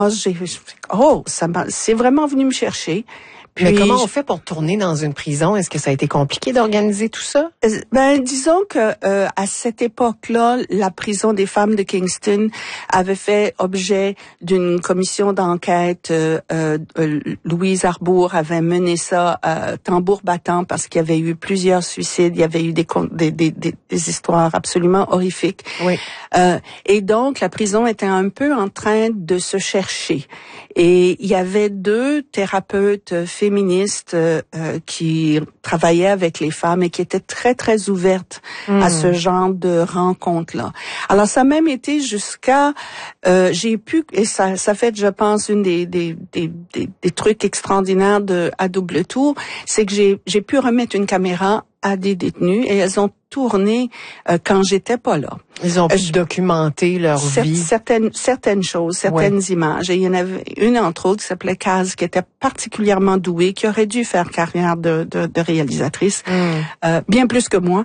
C'est vraiment venu me chercher. Puis, mais comment on fait pour tourner dans une prison? Est-ce que ça a été compliqué d'organiser tout ça? Disons que à cette époque-là, la prison des femmes de Kingston avait fait objet d'une commission d'enquête. Louise Arbour avait mené ça tambour battant parce qu'il y avait eu plusieurs suicides, il y avait eu des histoires absolument horrifiques. Oui. Et donc la prison était un peu en train de se chercher. Et il y avait 2 thérapeutes féministes qui travaillaient avec les femmes et qui étaient très, très ouvertes à ce genre de rencontres-là. Alors, ça a même été jusqu'à... j'ai pu... Et ça fait, je pense, une des trucs extraordinaires à double tour, c'est que j'ai pu remettre une caméra à des détenus et elles ont tourné quand j'étais pas là. Ils ont pu documenter leur vie. Certaines choses, certaines images. Et il y en avait une entre autres qui s'appelait Kaz, qui était particulièrement douée, qui aurait dû faire carrière de réalisatrice, bien plus que moi,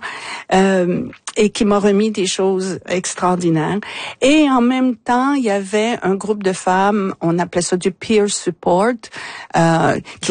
et qui m'a remis des choses extraordinaires. Et en même temps, il y avait un groupe de femmes, on appelait ça du peer support, qui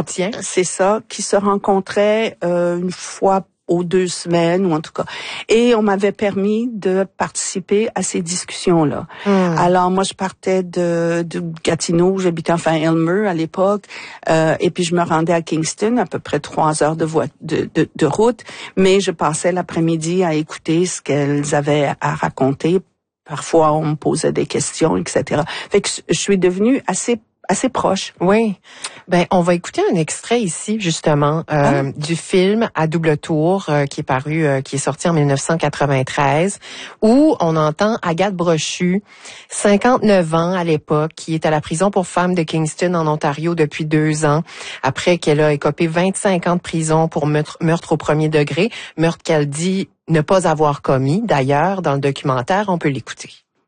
se rencontraient une fois aux 2 semaines, ou en tout cas. Et on m'avait permis de participer à ces discussions-là. Alors, moi, je partais de Gatineau, j'habitais enfin Elmer à l'époque, et puis je me rendais à Kingston, à peu près 3 heures de route, mais je passais l'après-midi à écouter ce qu'elles avaient à raconter. Parfois, on me posait des questions, etc. Fait que je suis devenue assez proche. Oui. On va écouter un extrait ici, justement, du film À double tour, qui est sorti en 1993, où on entend Agathe Brochu, 59 ans à l'époque, qui est à la prison pour femmes de Kingston, en Ontario, depuis 2 ans, après qu'elle a écopé 25 ans de prison pour meurtre au premier degré, meurtre qu'elle dit ne pas avoir commis. D'ailleurs, dans le documentaire, on peut l'écouter.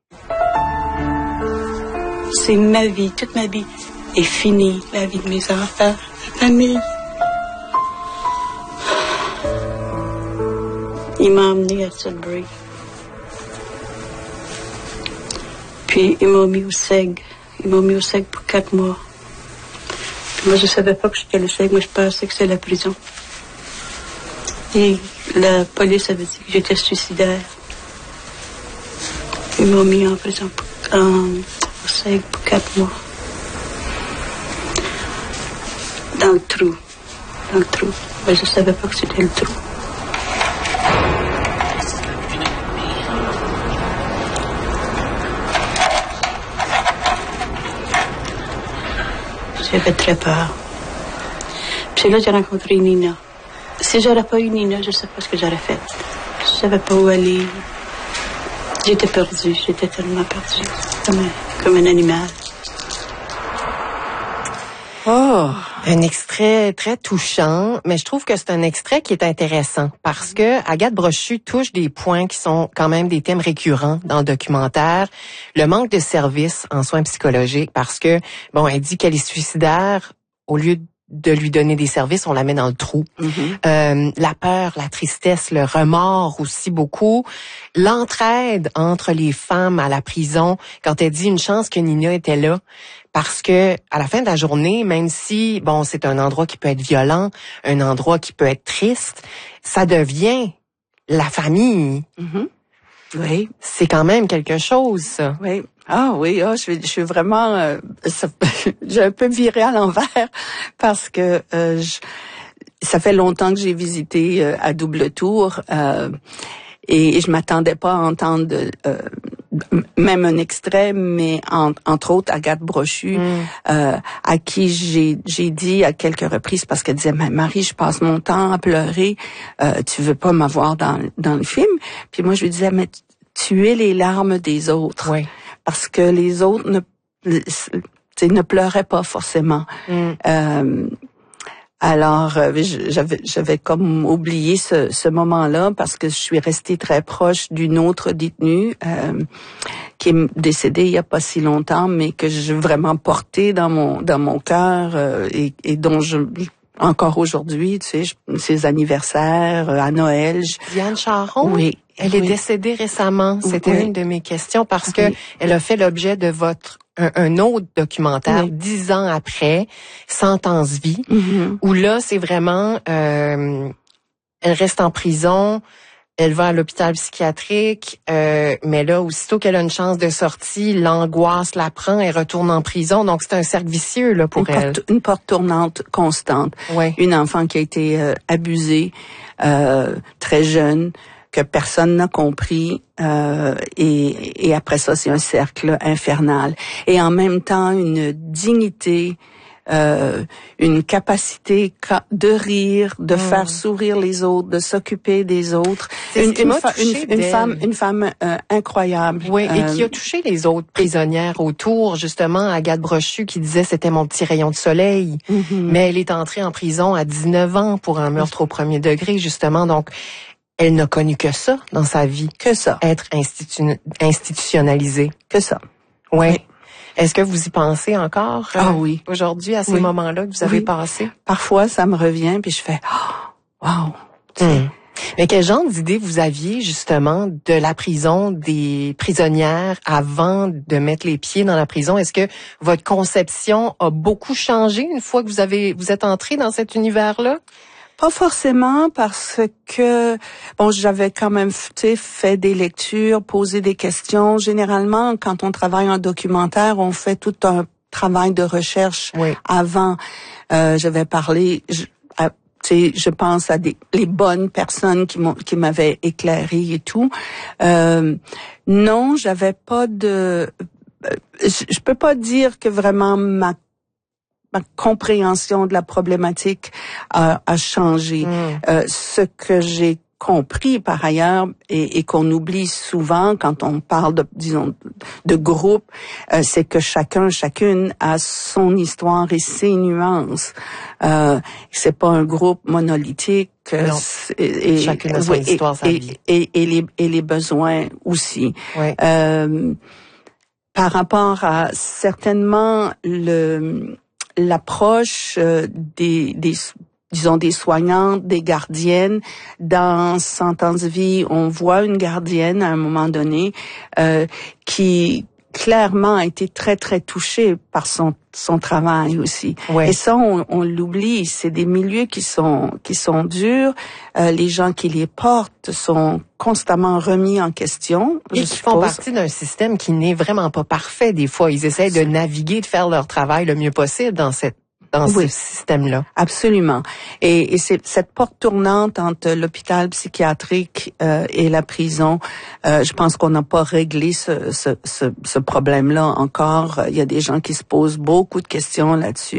C'est ma vie, toute ma vie est finie, la vie de mes enfants, ma famille. Il m'a emmené à Sudbury. Puis il m'a mis au SEG. Il m'a mis au SEG pour 4 mois. Puis moi, je savais pas que c'était le SEG, moi je pensais que c'était la prison. Et la police avait dit que j'étais suicidaire. Ils m'ont mis en prison au SEG pour 4 mois. Dans le trou. Mais je savais pas que c'était le trou. J'avais très peur. Puis là, j'ai rencontré Nina. Si j'aurais pas eu Nina, je sais pas ce que j'aurais fait. Je savais pas où aller. J'étais perdue. J'étais tellement perdue. Comme un animal. Oh, un extrait très touchant, mais je trouve que c'est un extrait qui est intéressant parce que Agathe Brochu touche des points qui sont quand même des thèmes récurrents dans le documentaire. Le manque de services en soins psychologiques parce que, elle dit qu'elle est suicidaire, au lieu de lui donner des services, on la met dans le trou. La peur, la tristesse, le remords aussi beaucoup. L'entraide entre les femmes à la prison, quand elle dit une chance que Nina était là, parce que à la fin de la journée, même si c'est un endroit qui peut être violent, un endroit qui peut être triste, ça devient la famille. Oui, c'est quand même quelque chose, ça. Oui. Ah oui, je suis vraiment j'ai un peu viré à l'envers parce que ça fait longtemps que j'ai visité à double tour et je m'attendais pas à entendre même un extrait, mais entre autres Agathe Brochu, à qui j'ai dit à quelques reprises, parce qu'elle disait, mais Marie, je passe mon temps à pleurer, tu veux pas m'avoir dans le film? Puis moi je lui disais, mais tu es les larmes des autres. Oui. Parce que les autres ne pleuraient pas forcément. Alors, j'avais comme oublié ce moment-là parce que je suis restée très proche d'une autre détenue qui est décédée il y a pas si longtemps, mais que j'ai vraiment portée dans mon cœur et dont encore aujourd'hui, tu sais, ses anniversaires, à Noël. Diane Charon? Oui. Elle est décédée récemment. C'était une de mes questions parce que elle a fait l'objet de votre un autre documentaire 10 ans après, Sentence vie, où là, c'est vraiment, elle reste en prison, elle va à l'hôpital psychiatrique, mais là, aussitôt qu'elle a une chance de sortie, l'angoisse la prend, elle retourne en prison. Donc, c'est un cercle vicieux là pour elle. Une porte tournante constante. Ouais. Une enfant qui a été abusée très jeune, que personne n'a compris, et après ça, c'est un cercle infernal. Et en même temps, une dignité, une capacité de rire, de faire sourire les autres, de s'occuper des autres. Une femme incroyable. Oui, et qui a touché les autres prisonnières autour, justement, Agathe Brochu qui disait c'était mon petit rayon de soleil. Mais elle est entrée en prison à 19 ans pour un meurtre au premier degré, justement. Donc, elle n'a connu que ça dans sa vie. Que ça. Être institutionnalisée. Que ça. Oui. Est-ce que vous y pensez encore oui. Aujourd'hui, à ces moments-là que vous avez passés? Parfois, ça me revient, puis je fais « wow! » Mais quel genre d'idée vous aviez, justement, de la prison, des prisonnières avant de mettre les pieds dans la prison? Est-ce que votre conception a beaucoup changé une fois que vous êtes entré dans cet univers-là? Pas forcément, parce que j'avais quand même fait des lectures, posé des questions. Généralement, quand on travaille en documentaire, on fait tout un travail de recherche avant. J'avais parlé, je pense à les bonnes personnes qui m'avaient éclairé et tout. Non, j'avais pas de. Je peux pas dire que vraiment ma compréhension de la problématique a changé. Ce que j'ai compris par ailleurs et qu'on oublie souvent quand on parle de groupe, c'est que chacune a son histoire et ses nuances. C'est pas un groupe monolithique. Chacune a son histoire, sa vie. Et les besoins aussi. Par rapport à certainement l'approche des soignantes, des gardiennes. Dans Sentence vie, on voit une gardienne à un moment donné qui clairement a été très très touchée par son travail aussi. Et ça on l'oublie, c'est des milieux qui sont durs, les gens qui les portent sont constamment remis en question et qui font partie d'un système qui n'est vraiment pas parfait des fois, ils essaient de naviguer, de faire leur travail le mieux possible dans ce système-là. Absolument. Et c'est cette porte tournante entre l'hôpital psychiatrique et la prison. Je pense qu'on n'a pas réglé ce problème-là encore. Il y a des gens qui se posent beaucoup de questions là-dessus.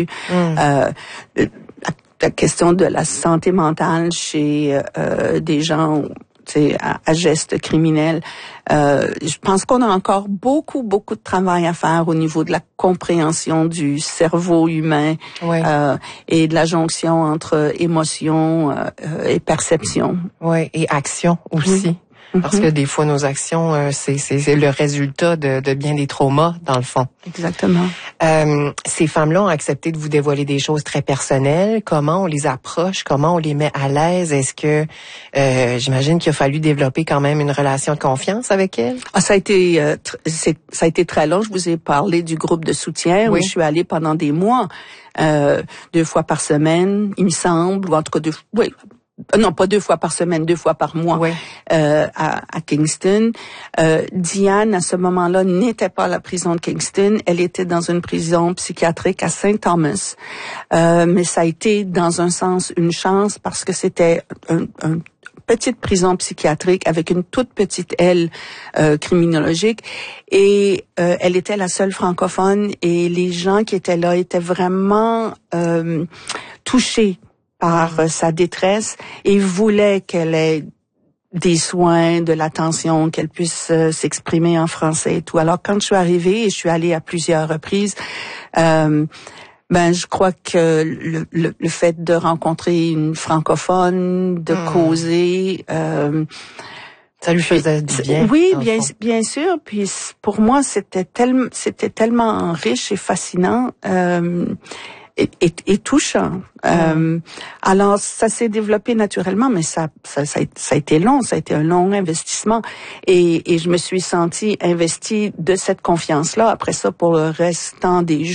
La question de la santé mentale chez des gens à gestes criminels. Je pense qu'on a encore beaucoup de travail à faire au niveau de la compréhension du cerveau humain et de la jonction entre émotion et perception. Oui, et action aussi. Parce que des fois, nos actions, c'est le résultat de bien des traumas, dans le fond. Exactement. Ces femmes-là ont accepté de vous dévoiler des choses très personnelles. Comment on les approche? Comment on les met à l'aise? Est-ce que, j'imagine qu'il a fallu développer quand même une relation de confiance avec elles? Ça a été très long. Je vous ai parlé du groupe de soutien où je suis allée pendant des mois, 2 fois par semaine, il me semble, ou en tout cas non, pas 2 fois par semaine, 2 fois par mois à Kingston. Diane, à ce moment-là, n'était pas à la prison de Kingston. Elle était dans une prison psychiatrique à St. Thomas. Mais ça a été, dans un sens, une chance parce que c'était une petite prison psychiatrique avec une toute petite aile criminologique. Et elle était la seule francophone et les gens qui étaient là étaient vraiment touchés par sa détresse et voulait qu'elle ait des soins, de l'attention, qu'elle puisse s'exprimer en français et tout. Alors, quand je suis arrivée, et je suis allée à plusieurs reprises, je crois que le fait de rencontrer une francophone, de causer... ça lui faisait du bien. Oui, bien sûr. Puis pour moi, c'était tellement riche et fascinant. est touchant. Alors ça s'est développé naturellement, mais ça a été long, ça a été un long investissement, et je me suis sentie investie de cette confiance-là après ça pour le restant des